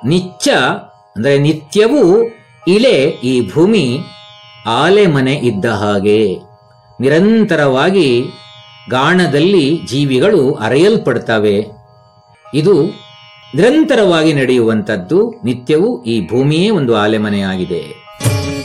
ನಿತ್ಯ ಅಂದರೆ ನಿತ್ಯವೂ ಇಳೆ ಈ ಭೂಮಿ ಆಲೆ ಮನೆ ಇದ್ದ ಹಾಗೆ. ನಿರಂತರವಾಗಿ ಗಾಣದಲ್ಲಿ ಜೀವಿಗಳು ಅರೆಯಲ್ಪಡ್ತವೆ. ಇದು ನಿರಂತರವಾಗಿ ನಡೆಯುವಂಥದ್ದು. ನಿತ್ಯವೂ ಈ ಭೂಮಿಯೇ ಒಂದು ಆಲೆಮನೆಯಾಗಿದೆ.